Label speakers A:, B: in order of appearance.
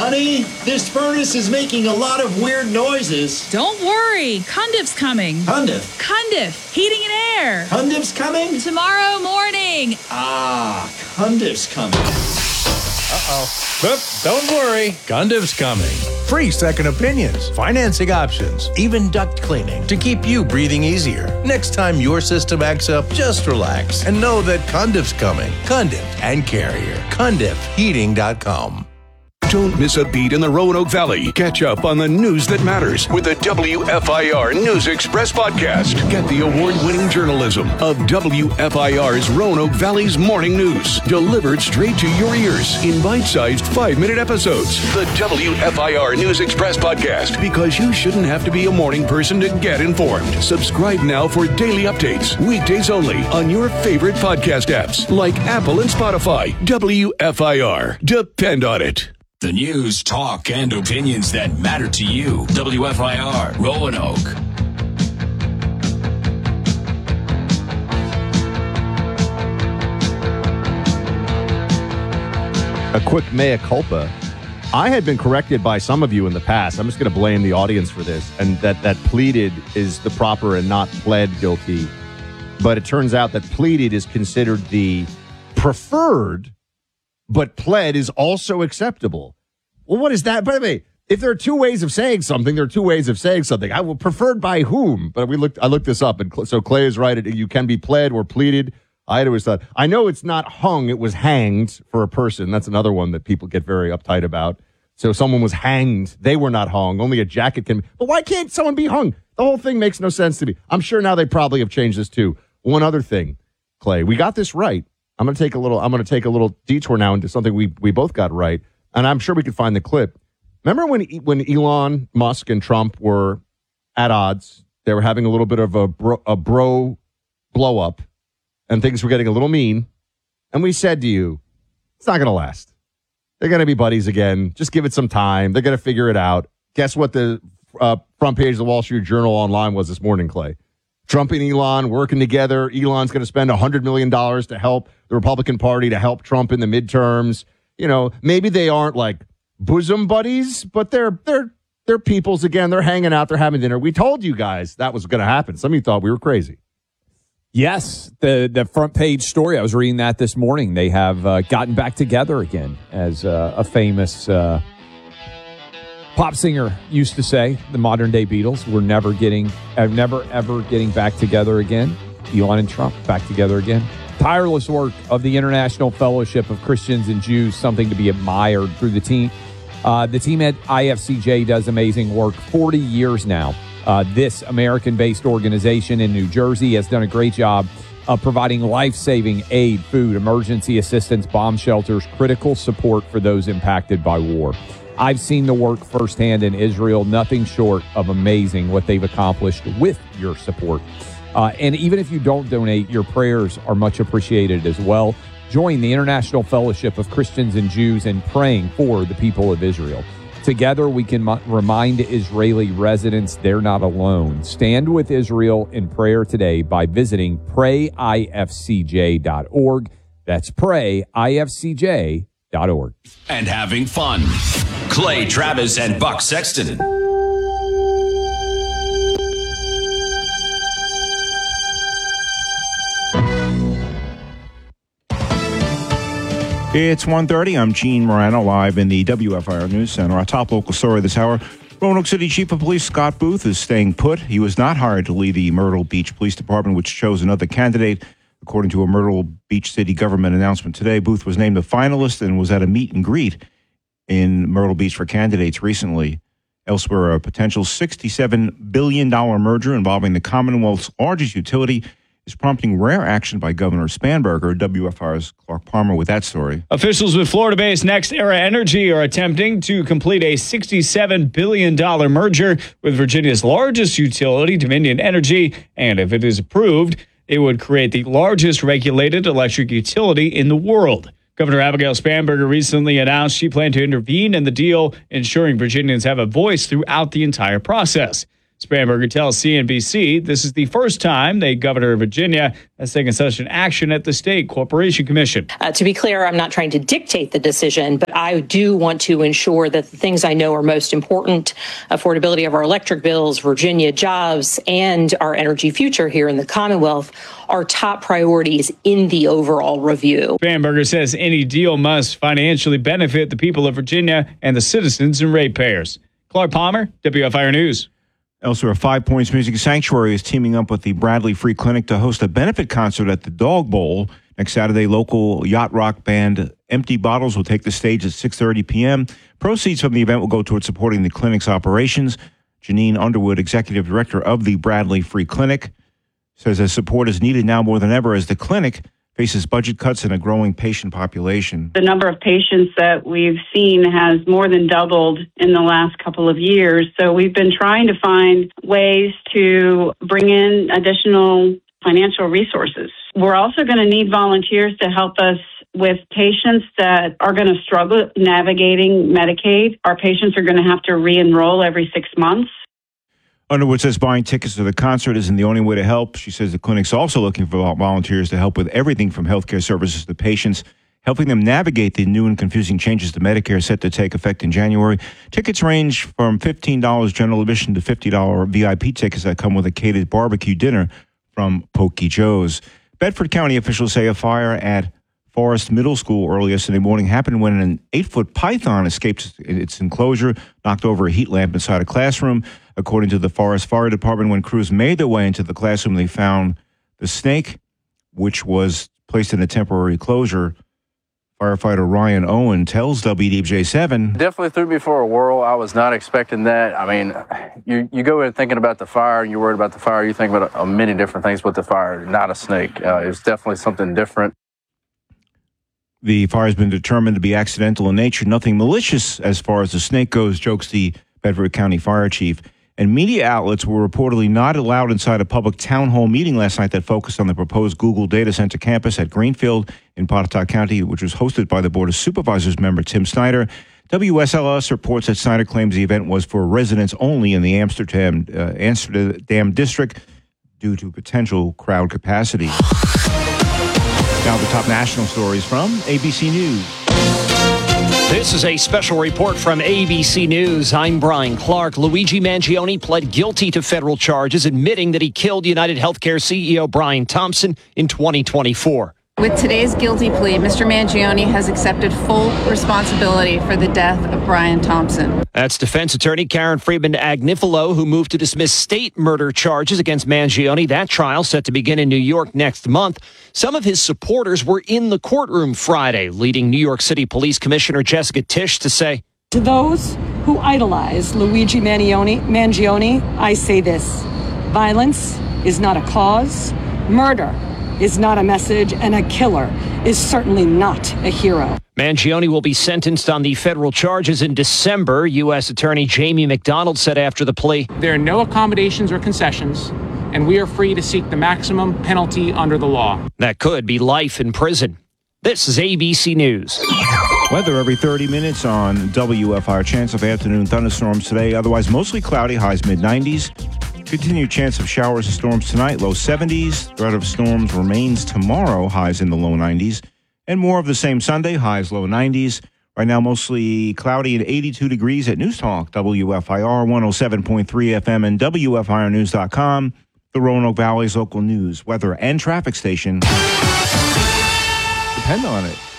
A: Honey, this furnace is making a lot of weird noises.
B: Don't worry. Cundiff's coming.
A: Cundiff?
B: Cundiff, heating and air.
A: Cundiff's coming?
B: Tomorrow morning.
A: Ah, Cundiff's coming.
C: But don't worry, Cundiff's coming. Free second opinions, financing options, even duct cleaning to keep you breathing easier. Next time your system acts up, just relax and know that Cundiff's coming. Cundiff and Carrier. CundiffHeating.com.
D: Don't miss a beat in the Roanoke Valley. Catch up on the news that matters with the WFIR News Express podcast. Get the award-winning journalism of WFIR's Roanoke Valley's morning news, delivered straight to your ears in bite-sized 5-minute episodes. The WFIR News Express podcast, because you shouldn't have to be a morning person to get informed. Subscribe now for daily updates, weekdays only, on your favorite podcast apps like Apple and Spotify. WFIR. Depend on it.
E: The news, talk, and opinions that matter to you. WFIR, Roanoke.
F: A quick mea culpa. I had been corrected by some of you in the past. I'm just going to blame the audience for this, and that pleaded is the proper and not pled guilty. But it turns out that pleaded is considered the preferred, but pled is also acceptable. Well, what is that? By the way, if there are two ways of saying something, there are two ways of saying something. I will preferred by whom? But I looked this up, and so Clay is right. You can be pled or pleaded. I had always thought, I know it's not hung, it was hanged for a person. That's another one that people get very uptight about. So someone was hanged. They were not hung. Only a jacket can. But why can't someone be hung? The whole thing makes no sense to me. I'm sure now they probably have changed this too. One other thing, Clay, we got this right. I'm going to take a little detour now into something we both got right, and I'm sure we could find the clip. Remember when Elon Musk and Trump were at odds? They were having a little bit of a bro blow up, and things were getting a little mean. And we said to you, it's not going to last. They're going to be buddies again. Just give it some time. They're going to figure it out. Guess what the front page of the Wall Street Journal online was this morning, Clay? Trump and Elon working together. Elon's going to spend $100 million to help the Republican Party, to help Trump in the midterms. You know, maybe they aren't like bosom buddies, but they're peoples again. They're hanging out. They're having dinner. We told you guys that was going to happen. Some of you thought we were crazy.
G: Yes, the front page story. I was reading that this morning. They have gotten back together again, as a famous pop singer used to say. The modern day Beatles were never ever getting back together again. Elon and Trump back together again. Tireless work of the International Fellowship of Christians and Jews, something to be admired through the team. The team at IFCJ does amazing work. 40 years now. This American-based organization in New Jersey has done a great job of providing life-saving aid, food, emergency assistance, bomb shelters, critical support for those impacted by war. I've seen the work firsthand in Israel. Nothing short of amazing what they've accomplished with your support. And even if you don't donate, your prayers are much appreciated as well. Join the International Fellowship of Christians and Jews in praying for the people of Israel. Together, we can remind Israeli residents they're not alone. Stand with Israel in prayer today by visiting prayifcj.org. That's prayifcj.org.
E: And having fun. Clay Travis and Buck Sexton.
H: It's 1:30. I'm Gene Morano, live in the WFIR News Center. Our top local story this hour, Roanoke City Chief of Police Scott Booth is staying put. He was not hired to lead the Myrtle Beach Police Department, which chose another candidate. According to a Myrtle Beach City government announcement today, Booth was named a finalist and was at a meet and greet in Myrtle Beach for candidates recently. Elsewhere, a potential $67 billion merger involving the Commonwealth's largest utility is prompting rare action by Governor Spanberger. WFIR's Clark Palmer with that story.
I: Officials with Florida-based NextEra Energy are attempting to complete a $67 billion merger with Virginia's largest utility, Dominion Energy, and if it is approved, it would create the largest regulated electric utility in the world. Governor Abigail Spanberger recently announced she planned to intervene in the deal, ensuring Virginians have a voice throughout the entire process. Spanberger tells CNBC this is the first time the governor of Virginia has taken such an action at the State Corporation Commission.
J: To be clear, I'm not trying to dictate the decision, but I do want to ensure that the things I know are most important, affordability of our electric bills, Virginia jobs, and our energy future here in the Commonwealth, are top priorities in the overall review.
I: Spanberger says any deal must financially benefit the people of Virginia and the citizens and ratepayers. Clark Palmer, WFIR News.
H: Elsewhere, 5 Points Music Sanctuary is teaming up with the Bradley Free Clinic to host a benefit concert at the Dog Bowl. Next Saturday, local yacht rock band Empty Bottles will take the stage at 6:30 p.m. Proceeds from the event will go towards supporting the clinic's operations. Janine Underwood, executive director of the Bradley Free Clinic, says that support is needed now more than ever as the clinic faces budget cuts and a growing patient population.
K: The number of patients that we've seen has more than doubled in the last couple of years. So we've been trying to find ways to bring in additional financial resources. We're also going to need volunteers to help us with patients that are going to struggle navigating Medicaid. Our patients are going to have to re-enroll every 6 months.
H: Underwood says buying tickets to the concert isn't the only way to help. She says the clinic's also looking for volunteers to help with everything from healthcare services to patients, helping them navigate the new and confusing changes to Medicare set to take effect in January. Tickets range from $15 general admission to $50 VIP tickets that come with a catered barbecue dinner from Pokey Joe's. Bedford County officials say a fire at Forest Middle School early yesterday morning happened when an 8-foot python escaped its enclosure, knocked over a heat lamp inside a classroom. According to the Forest Fire Department, when crews made their way into the classroom, they found the snake, which was placed in a temporary closure. Firefighter Ryan Owen tells WDBJ7.
L: Definitely threw me for a whirl. I was not expecting that. I mean, you go in thinking about the fire, and you're worried about the fire. You think about many different things with the fire, not a snake. It's definitely something different.
H: The fire has been determined to be accidental in nature, nothing malicious as far as the snake goes, jokes the Bedford County Fire Chief. And media outlets were reportedly not allowed inside a public town hall meeting last night that focused on the proposed Google data center campus at Greenfield in Pontotoc County, which was hosted by the Board of Supervisors member Tim Snyder. WSLS reports that Snyder claims the event was for residents only in the Amsterdam district due to potential crowd capacity. Now the top national stories from ABC News.
M: This is a special report from ABC News. I'm Brian Clark. Luigi Mangione pled guilty to federal charges, admitting that he killed United Healthcare CEO Brian Thompson in 2024.
N: With today's guilty plea, Mr. Mangione has accepted full responsibility for the death of Brian Thompson.
M: That's defense attorney Karen Friedman-Agnifilo, who moved to dismiss state murder charges against Mangione. That trial set to begin in New York next month. Some of his supporters were in the courtroom Friday, leading New York City Police Commissioner Jessica Tisch to say,
O: "To those who idolize Luigi Mangione, I say this: violence is not a cause, murder is not a message, and a killer is certainly not a hero."
M: Mangione will be sentenced on the federal charges in December. U.S. Attorney Jamie McDonald said after the plea,
P: "There are no accommodations or concessions, and we are free to seek the maximum penalty under the law."
M: That could be life in prison. This is ABC News.
H: Weather every 30 minutes on WFIR. Chance of afternoon thunderstorms today. Otherwise, mostly cloudy, highs mid-90s. Continued chance of showers and storms tonight, low 70s. Threat of storms remains tomorrow, highs in the low 90s. And more of the same Sunday, highs low 90s. Right now, mostly cloudy and 82 degrees at News Talk, WFIR 107.3 FM and WFIRnews.com, the Roanoke Valley's local news, weather, and traffic station. Depend on it.